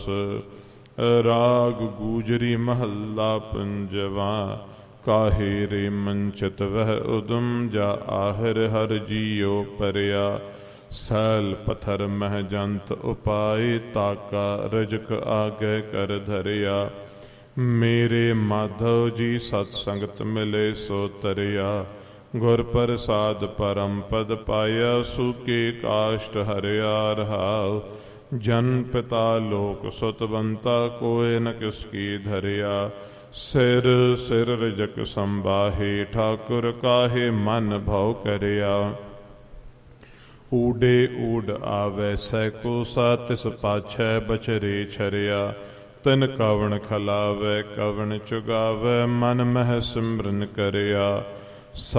ਰਾਗ ਗੂਜਰੀ ਮਹੱਲਾ ਪੰਜਵਾ। ਕਾਹੇ ਰੇ ਮੰਚਤ ਵਹਿ ਉਦਮ ਜਾ ਆਹਿਰ ਹਰ ਜੀਉ ਪਰਿਆ। ਸੈਲ ਪਥਰ ਮਹਿ ਜੰਤ ਉਪਾਏ ਤਾਕਾ ਰਜਕ ਆਗੇ ਕਰ ਧਰਿਆ। ਮੇਰੇ ਮਾਧਵ ਜੀ ਸਤ ਸੰਗਤ ਮਿਲੇ ਸੋ ਤਰਿਆ। ਗੁਰ ਪ੍ਰਸਾਦ ਪਰਮ ਪਦ ਪਾਇਆ ਸੂਕੇ ਕਾਸ਼ਟ ਹਰਿਆ ਰਹਾਉ। ਜਨ ਪਿਤਾ ਲੋਕ ਸੁਤਵੰਤਾ ਕੋਇ ਨ ਕਿਸ ਕੀ ਧਰਿਆ। ਸਿਰ ਸਿਰ ਰਜਕ ਸੰਬਾਹੇ ਠਾਕੁਰ ਕਾਹੇ ਮਨ ਭਉ ਕਰਿਆ। ਊਡੇ ਊਡ ਆਵੈ ਸੈਕੋ ਸਾ ਤਿਸ ਪਾਛੈ ਬਚਰੇ ਛਰਿਆ। ਤਿਨ ਕਵਣ ਖਲਾਵੈ ਕਵਣ ਚੁਗਾਵੈ ਮਨ ਮਹਿ ਸਿਮਰਨ ਕਰਿਆ।